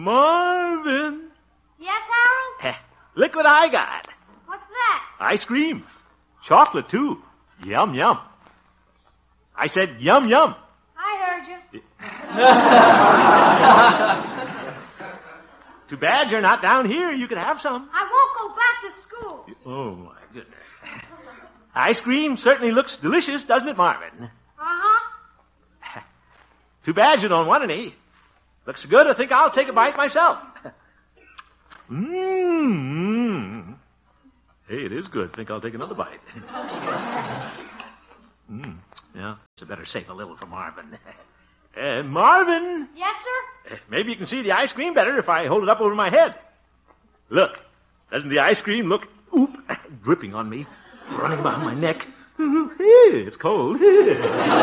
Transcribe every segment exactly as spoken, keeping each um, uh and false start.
Marvin. Yes, Harold? Look what I got. What's that? Ice cream. Chocolate, too. Yum, yum. I said yum, yum. I heard you. Too bad you're not down here. You could have some. I won't go back to school. Oh, my goodness. Ice cream certainly looks delicious, doesn't it, Marvin? Uh-huh. Too bad you don't want any. Looks good. I think I'll take a bite myself. Mmm. Hey, it is good. Think I'll take another bite. Mmm. Yeah, so better save a little for Marvin. Uh, Marvin. Yes, sir? Uh, maybe you can see the ice cream better if I hold it up over my head. Look. Doesn't the ice cream look, oop, dripping on me, running down my neck? It's cold. Well,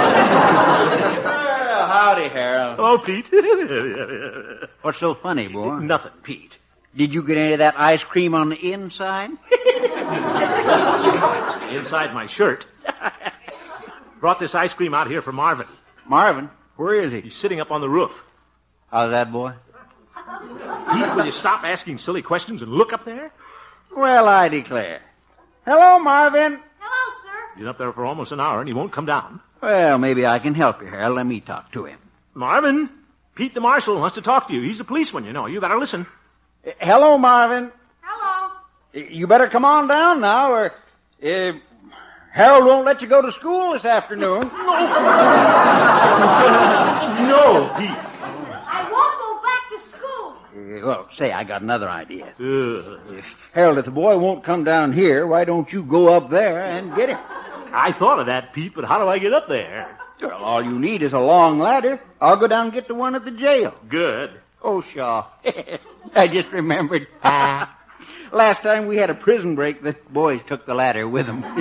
howdy, Harold. Oh, Pete. What's so funny, boy? Nothing, Pete. Did you get any of that ice cream on the inside? Inside my shirt. Brought this ice cream out here for Marvin. Marvin? Where is he? He's sitting up on the roof. How's that, boy? Pete, will you stop asking silly questions and look up there? Well, I declare. Hello, Marvin. Hello, sir. He's up there for almost an hour and he won't come down. Well, maybe I can help you, Harold. Let me talk to him. Marvin, Pete the marshal wants to talk to you. He's a policeman, you know. You better listen. Uh, hello, Marvin. Hello. Uh, You better come on down now, or uh, Harold won't let you go to school this afternoon. No, Pete. I won't go back to school. Uh, well, say, I got another idea. Uh, Uh, Harold, if the boy won't come down here, why don't you go up there and get him? I thought of that, Pete, but how do I get up there? Well, all you need is a long ladder. I'll go down and get the one at the jail. Good. Oh, Shaw. I just remembered. Last time we had a prison break, the boys took the ladder with them. Too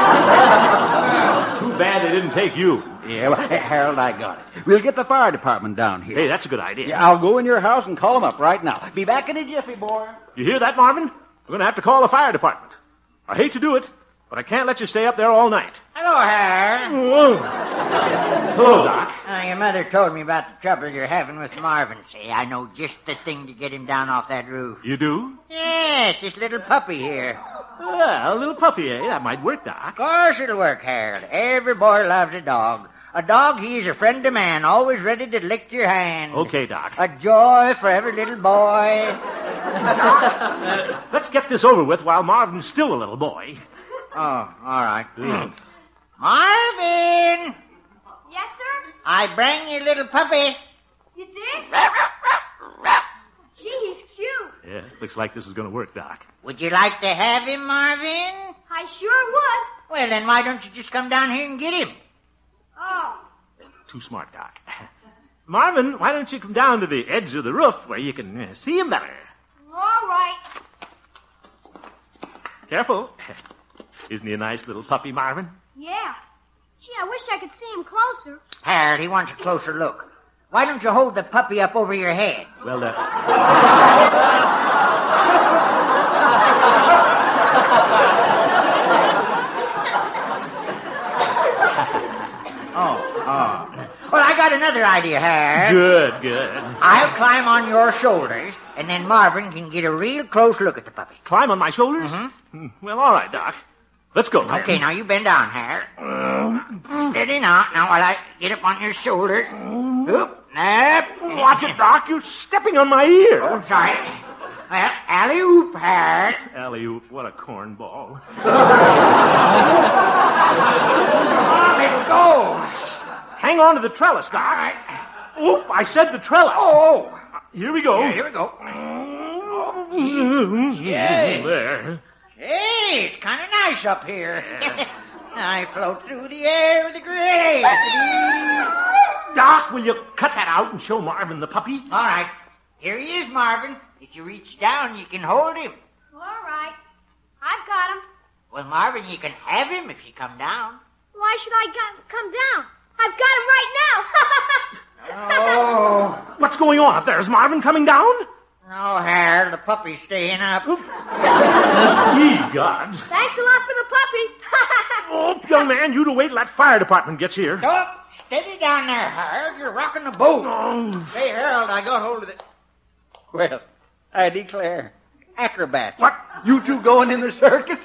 bad they didn't take you. Yeah, well, Harold, I got it. We'll get the fire department down here. Hey, that's a good idea. Yeah, I'll go in your house and call them up right now. Be back in a jiffy, boy. You hear that, Marvin? We're going to have to call the fire department. I hate to do it, but I can't let you stay up there all night. Hello, Harold. Whoa. Hello, Doc. Uh, your mother told me about the trouble you're having with Marvin. Say, I know just the thing to get him down off that roof. You do? Yes, this little puppy here. Well, a little puppy, eh? That might work, Doc. Of course it'll work, Harold. Every boy loves a dog. A dog, he's a friend of man, always ready to lick your hand. Okay, Doc. A joy for every little boy. Uh, let's get this over with while Marvin's still a little boy. Oh, all right. Mm. Marvin! Yes, sir? I bring you little puppy. You did? Gee, he's cute. Yeah, looks like this is going to work, Doc. Would you like to have him, Marvin? I sure would. Well, then why don't you just come down here and get him? Oh. Too smart, Doc. Marvin, why don't you come down to the edge of the roof where you can uh, see him better? All right. Careful. Isn't he a nice little puppy, Marvin? Yeah. Gee, I wish I could see him closer. Harold, he wants a closer look. Why don't you hold the puppy up over your head? Well, uh... Oh, oh. Well, I got another idea, Harold. Good, good. I'll climb on your shoulders, and then Marvin can get a real close look at the puppy. Climb on my shoulders? Mm-hmm. Well, all right, Doc. Let's go. then. Okay, now you bend down, Harold. Steady now. Now while I get up on your shoulders. Oop, up. Watch it, Doc. You're stepping on my ear. Oh, sorry. Well, alley-oop, Harold. Alley-oop, what a cornball. It goes. Hang on to the trellis, Doc. All right. Oop, I said the trellis. Oh. Here we go. Yeah, here we go. Yeah. There. Hey, it's kind of nice up here. I float through the air with the grace. Doc, will you cut that out and show Marvin the puppy? All right. Here he is, Marvin. If you reach down, you can hold him. All right. I've got him. Well, Marvin, you can have him if you come down. Why should I go- come down? I've got him right now. Oh. What's going on up there? Is Marvin coming down? No, Harold, the puppy's staying up. Ye gods. Thanks a lot for the puppy. Oh, young man, you to wait till that fire department gets here. Oh, steady down there, Harold. You're rocking the boat. Oh. Hey, Harold, I got hold of it. Well, I declare. Acrobat. What? You two going in the circus?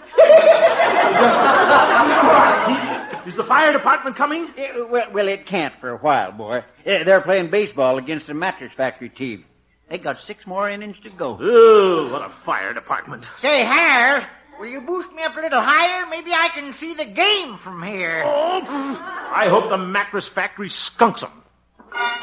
Is the fire department coming? Eh, well, well, it can't for a while, boy. Eh, They're playing baseball against the mattress factory team. They got six more innings to go. Oh, what a fire department. Say, Harold, will you boost me up a little higher? Maybe I can see the game from here. Oh, I hope the mattress factory skunks them.